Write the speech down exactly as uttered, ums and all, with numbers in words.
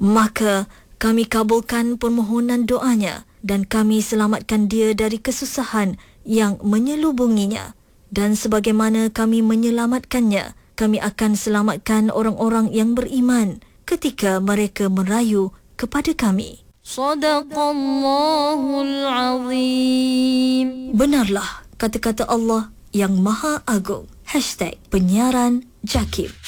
maka kami kabulkan permohonan doanya dan kami selamatkan dia dari kesusahan yang menyelubunginya. Dan sebagaimana kami menyelamatkannya, kami akan selamatkan orang-orang yang beriman ketika mereka merayu kepada kami. Sadaqallahul Azim. Benarlah kata-kata Allah yang Maha Agung. Hashtag Penyiaran Jakib.